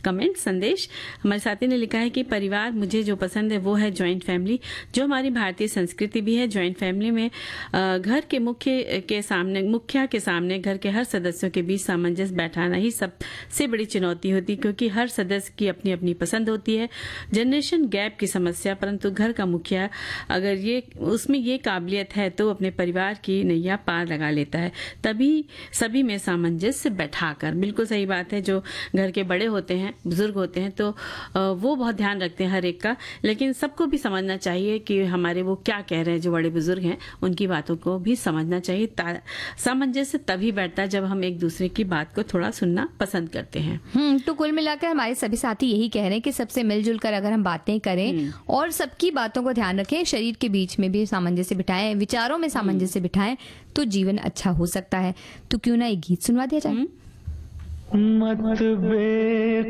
Comment संदेश। हमारे साथी ने लिखा है कि परिवार मुझे जो पसंद है वो है जॉइंट फैमिली, जो हमारी भारतीय संस्कृति भी है। जॉइंट फैमिली में घर के मुखिया के सामने घर के हर सदस्यों के बीच सामंजस्य बैठाना ही सबसे बड़ी चुनौती होती, क्योंकि हर सदस्य की अपनी अपनी पसंद होती है। जनरेशन गैप की समस्या, परंतु घर का मुखिया अगर उसमें ये काबिलियत है तो अपने परिवार की नैया पार लगा लेता है, तभी सभी में सामंजस्य बैठाकर। बिल्कुल सही बात है। जो घर के बड़े होते हैं, बुजुर्ग होते हैं, तो वो बहुत ध्यान रखते हैं हर एक का, लेकिन सबको भी समझना चाहिए कि हमारे वो क्या कह रहे हैं। जो बड़े बुजुर्ग हैं उनकी बातों को भी समझना चाहिए। सामंजस्य तभी बैठता है जब हम एक दूसरे की बात को थोड़ा सुनना पसंद करते हैं। तो कुल मिलाकर हमारे सभी साथी यही कह रहे हैं कि सबसे मिलजुल कर अगर हम बातें करें और सबकी बातों को ध्यान रखें, शरीर के बीच में भी सामंजस्य बिठाएं, विचारों में सामंजस्य बिठाएं, तो जीवन अच्छा हो सकता है। तो क्यों ना एक गीत सुनवा दिया जाए। मतभेद